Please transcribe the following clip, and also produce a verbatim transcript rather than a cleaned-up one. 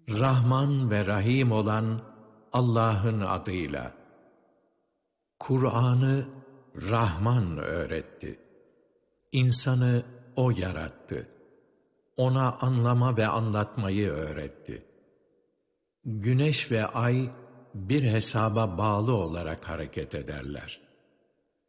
Rahman ve Rahim olan Allah'ın adıyla. Kur'an'ı Rahman öğretti. İnsanı O yarattı. Ona anlama ve anlatmayı öğretti. Güneş ve ay bir hesaba bağlı olarak hareket ederler.